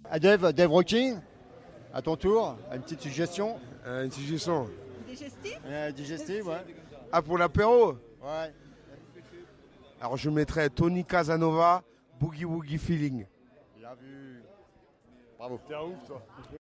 Dave Rocking, à ton tour, une petite suggestion. Une suggestion. Digestif? Digestive, ouais. Ah, pour l'apéro? Ouais. Alors je mettrais Tony Casanova, Boogie Woogie Feeling. Bien vu. Bravo. T'es un ouf, toi.